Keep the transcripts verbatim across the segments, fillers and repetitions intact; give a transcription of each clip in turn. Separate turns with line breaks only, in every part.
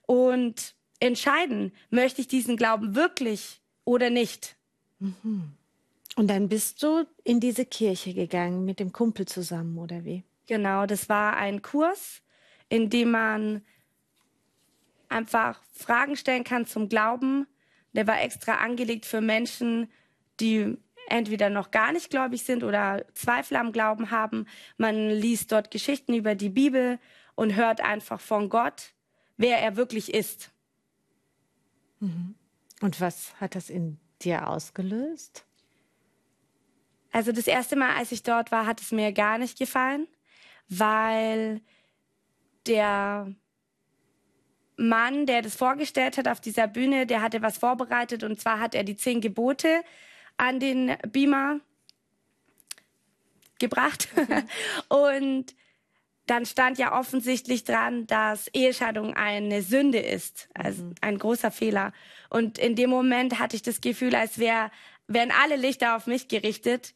und entscheiden, möchte ich diesen Glauben wirklich oder nicht.
Mhm. Und dann bist du in diese Kirche gegangen mit dem Kumpel zusammen, oder wie?
Genau, das war ein Kurs, in dem man einfach Fragen stellen kann zum Glauben. Der war extra angelegt für Menschen, die entweder noch gar nicht gläubig sind oder Zweifel am Glauben haben. Man liest dort Geschichten über die Bibel und hört einfach von Gott, wer er wirklich ist.
Mhm. Und was hat das in dir ausgelöst?
Also das erste Mal, als ich dort war, hat es mir gar nicht gefallen, weil der Mann, der das vorgestellt hat auf dieser Bühne, der hatte was vorbereitet, und zwar hat er die zehn Gebote an den Beamer gebracht. Okay. Und dann stand ja offensichtlich dran, dass Ehescheidung eine Sünde ist, also mhm. ein großer Fehler. Und in dem Moment hatte ich das Gefühl, als wär, wären alle Lichter auf mich gerichtet,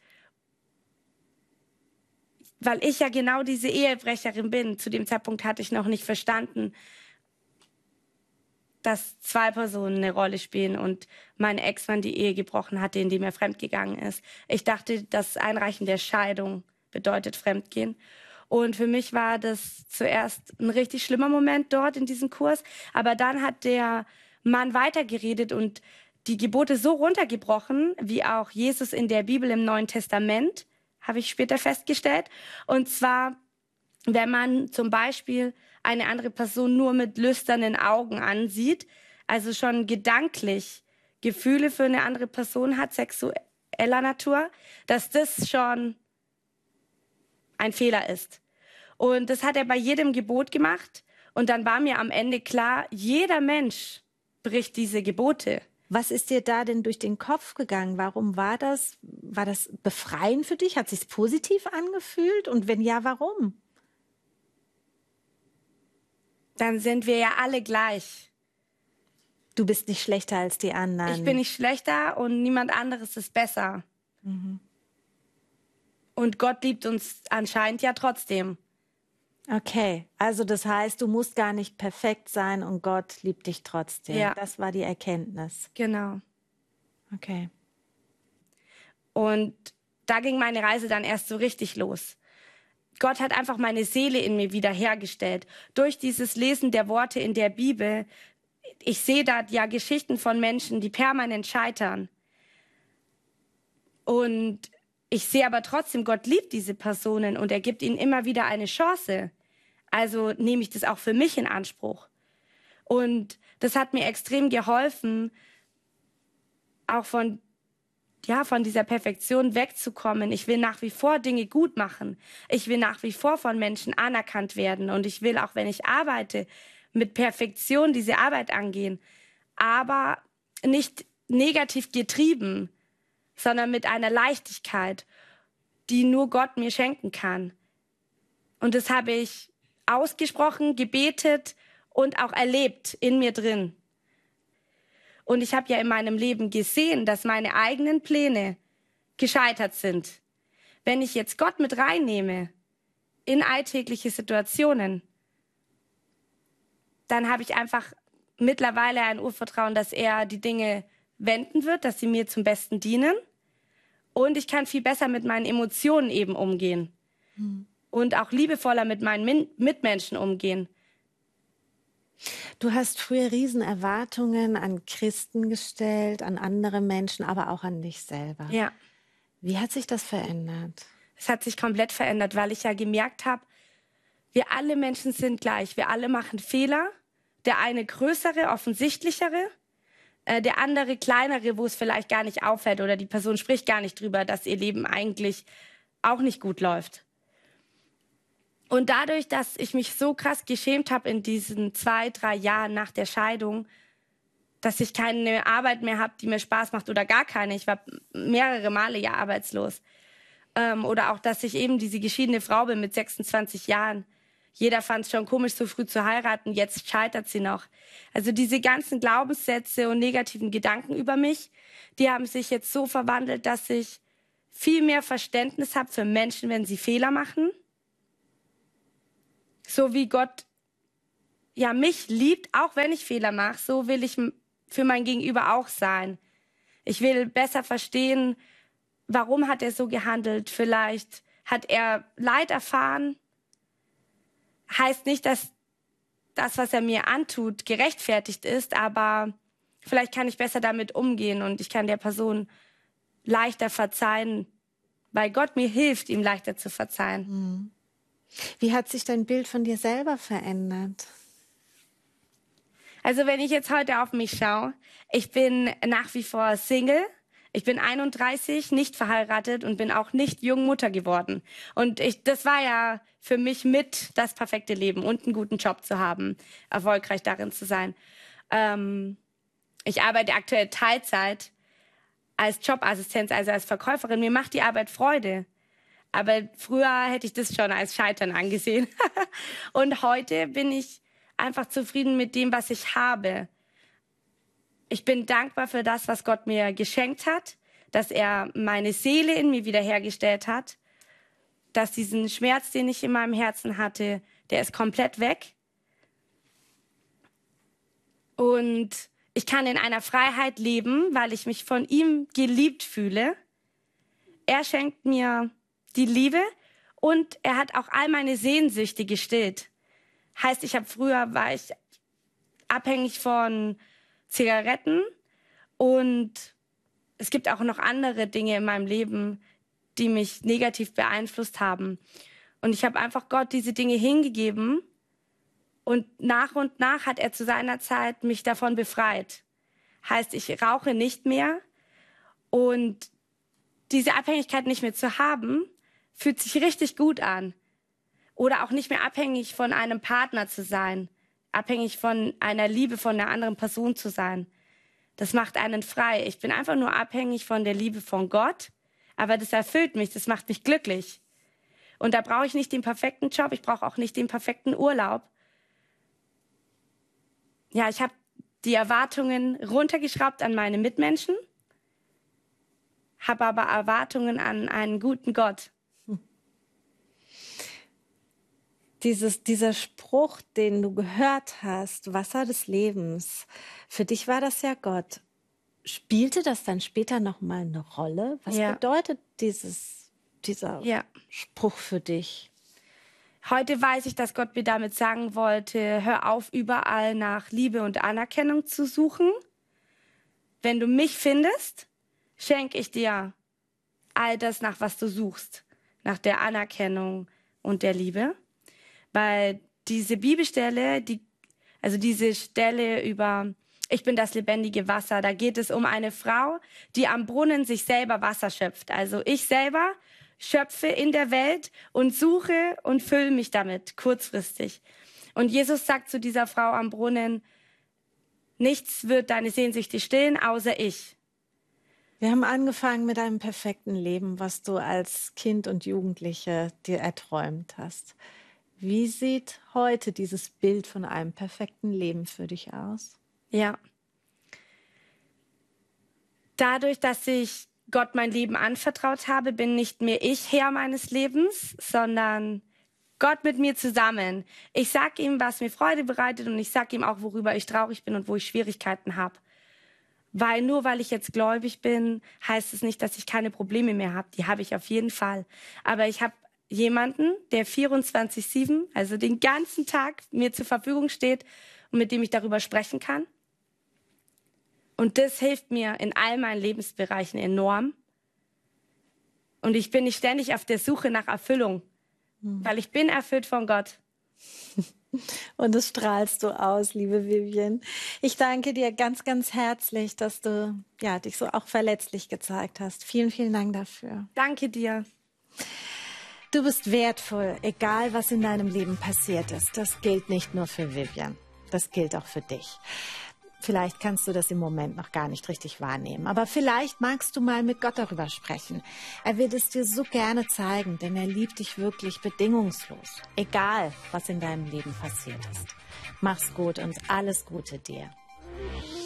weil ich ja genau diese Ehebrecherin bin. Zu dem Zeitpunkt hatte ich noch nicht verstanden, dass zwei Personen eine Rolle spielen und mein Ex-Mann die Ehe gebrochen hatte, indem er fremdgegangen ist. Ich dachte, das Einreichen der Scheidung bedeutet Fremdgehen. Und für mich war das zuerst ein richtig schlimmer Moment dort in diesem Kurs. Aber dann hat der Mann weitergeredet und die Gebote so runtergebrochen, wie auch Jesus in der Bibel im Neuen Testament, habe ich später festgestellt. Und zwar, wenn man zum Beispiel eine andere Person nur mit lüsternen Augen ansieht, also schon gedanklich Gefühle für eine andere Person hat, sexueller Natur, dass das schon ein Fehler ist. Und das hat er bei jedem Gebot gemacht. Und dann war mir am Ende klar, jeder Mensch bricht diese Gebote.
Was ist dir da denn durch den Kopf gegangen? Warum war das? War das befreiend für dich? Hat es sich positiv angefühlt? Und wenn ja, warum?
Dann sind wir ja alle gleich.
Du bist nicht schlechter als die anderen.
Ich bin nicht schlechter und niemand anderes ist besser. Mhm. Und Gott liebt uns anscheinend ja trotzdem.
Okay, also das heißt, du musst gar nicht perfekt sein und Gott liebt dich trotzdem. Ja. Das war die Erkenntnis.
Genau.
Okay.
Und da ging meine Reise dann erst so richtig los. Gott hat einfach meine Seele in mir wiederhergestellt. Durch dieses Lesen der Worte in der Bibel, ich sehe da ja Geschichten von Menschen, die permanent scheitern. Und ich sehe aber trotzdem, Gott liebt diese Personen und er gibt ihnen immer wieder eine Chance. Also nehme ich das auch für mich in Anspruch. Und das hat mir extrem geholfen, auch von ja, von dieser Perfektion wegzukommen. Ich will nach wie vor Dinge gut machen. Ich will nach wie vor von Menschen anerkannt werden. Und ich will, auch wenn ich arbeite, mit Perfektion diese Arbeit angehen. Aber nicht negativ getrieben, sondern mit einer Leichtigkeit, die nur Gott mir schenken kann. Und das habe ich ausgesprochen, gebetet und auch erlebt in mir drin. Und ich habe ja in meinem Leben gesehen, dass meine eigenen Pläne gescheitert sind. Wenn ich jetzt Gott mit reinnehme in alltägliche Situationen, dann habe ich einfach mittlerweile ein Urvertrauen, dass er die Dinge wenden wird, dass sie mir zum Besten dienen. Und ich kann viel besser mit meinen Emotionen eben umgehen. Hm. Und auch liebevoller mit meinen Min- Mitmenschen umgehen.
Du hast früher Riesenerwartungen an Christen gestellt, an andere Menschen, aber auch an dich selber.
Ja.
Wie hat sich das verändert?
Es hat sich komplett verändert, weil ich ja gemerkt habe, wir alle Menschen sind gleich. Wir alle machen Fehler. Der eine größere, offensichtlichere, äh, der andere kleinere, wo es vielleicht gar nicht auffällt oder die Person spricht gar nicht drüber, dass ihr Leben eigentlich auch nicht gut läuft. Und dadurch, dass ich mich so krass geschämt habe in diesen zwei, drei Jahren nach der Scheidung, dass ich keine Arbeit mehr habe, die mir Spaß macht oder gar keine. Ich war mehrere Male ja arbeitslos. Ähm, oder auch, dass ich eben diese geschiedene Frau bin mit sechsundzwanzig Jahren. Jeder fand es schon komisch, so früh zu heiraten. Jetzt scheitert sie noch. Also diese ganzen Glaubenssätze und negativen Gedanken über mich, die haben sich jetzt so verwandelt, dass ich viel mehr Verständnis habe für Menschen, wenn sie Fehler machen. So wie Gott ja mich liebt, auch wenn ich Fehler mache. So will ich für mein Gegenüber auch sein. Ich will besser verstehen, warum hat er so gehandelt. Vielleicht hat er Leid erfahren. Heißt nicht, dass das, was er mir antut, gerechtfertigt ist, aber vielleicht kann ich besser damit umgehen und ich kann der Person leichter verzeihen, weil Gott mir hilft, ihm leichter zu verzeihen.
Wie hat sich dein Bild von dir selber verändert?
Also wenn ich jetzt heute auf mich schaue, ich bin nach wie vor Single. Ich bin einunddreißig, nicht verheiratet und bin auch nicht jung Mutter geworden. Und ich, das war ja für mich mit das perfekte Leben und einen guten Job zu haben, erfolgreich darin zu sein. Ähm, ich arbeite aktuell Teilzeit als Jobassistenz, also als Verkäuferin. Mir macht die Arbeit Freude. Aber früher hätte ich das schon als Scheitern angesehen. Und heute bin ich einfach zufrieden mit dem, was ich habe. Ich bin dankbar für das, was Gott mir geschenkt hat, dass er meine Seele in mir wiederhergestellt hat, dass diesen Schmerz, den ich in meinem Herzen hatte, der ist komplett weg. Und ich kann in einer Freiheit leben, weil ich mich von ihm geliebt fühle. Er schenkt mir die Liebe und er hat auch all meine Sehnsüchte gestillt. Heißt, ich habe früher war ich abhängig von Zigaretten und es gibt auch noch andere Dinge in meinem Leben, die mich negativ beeinflusst haben. Und ich habe einfach Gott diese Dinge hingegeben und nach und nach hat er zu seiner Zeit mich davon befreit. Heißt, ich rauche nicht mehr und diese Abhängigkeit nicht mehr zu haben, fühlt sich richtig gut an. Oder auch nicht mehr abhängig von einem Partner zu sein, abhängig von einer Liebe von einer anderen Person zu sein. Das macht einen frei. Ich bin einfach nur abhängig von der Liebe von Gott, aber das erfüllt mich, das macht mich glücklich. Und da brauche ich nicht den perfekten Job, ich brauche auch nicht den perfekten Urlaub. Ja, ich habe die Erwartungen runtergeschraubt an meine Mitmenschen, habe aber Erwartungen an einen guten Gott.
Dieses, dieser Spruch, den du gehört hast, Wasser des Lebens, für dich war das ja Gott. Spielte das dann später nochmal eine Rolle? Was
Ja.
bedeutet dieses, dieser
Ja.
Spruch für dich?
Heute weiß ich, dass Gott mir damit sagen wollte, hör auf, überall nach Liebe und Anerkennung zu suchen. Wenn du mich findest, schenke ich dir all das, nach was du suchst, nach der Anerkennung und der Liebe. Weil diese Bibelstelle, die, also diese Stelle über ich bin das lebendige Wasser, da geht es um eine Frau, die am Brunnen sich selber Wasser schöpft. Also ich selber schöpfe in der Welt und suche und fülle mich damit kurzfristig. Und Jesus sagt zu dieser Frau am Brunnen, nichts wird deine Sehnsüchte stillen, außer ich.
Wir haben angefangen mit einem perfekten Leben, was du als Kind und Jugendliche dir erträumt hast. Wie sieht heute dieses Bild von einem perfekten Leben für dich aus?
Ja. Dadurch, dass ich Gott mein Leben anvertraut habe, bin nicht mehr ich Herr meines Lebens, sondern Gott mit mir zusammen. Ich sag ihm, was mir Freude bereitet und ich sag ihm auch, worüber ich traurig bin und wo ich Schwierigkeiten habe. Weil nur weil ich jetzt gläubig bin, heißt es nicht, dass ich keine Probleme mehr habe. Die habe ich auf jeden Fall. Aber ich habe jemanden, der vierundzwanzig sieben, also den ganzen Tag mir zur Verfügung steht und mit dem ich darüber sprechen kann. Und das hilft mir in all meinen Lebensbereichen enorm. Und ich bin nicht ständig auf der Suche nach Erfüllung, mhm. weil ich bin erfüllt von Gott.
Und das strahlst du aus, liebe Vivian. Ich danke dir ganz, ganz herzlich, dass du ja, dich so auch verletzlich gezeigt hast. Vielen, vielen Dank dafür.
Danke dir.
Du bist wertvoll, egal was in deinem Leben passiert ist. Das gilt nicht nur für Vivian, das gilt auch für dich. Vielleicht kannst du das im Moment noch gar nicht richtig wahrnehmen, aber vielleicht magst du mal mit Gott darüber sprechen. Er wird es dir so gerne zeigen, denn er liebt dich wirklich bedingungslos, egal was in deinem Leben passiert ist. Mach's gut und alles Gute dir.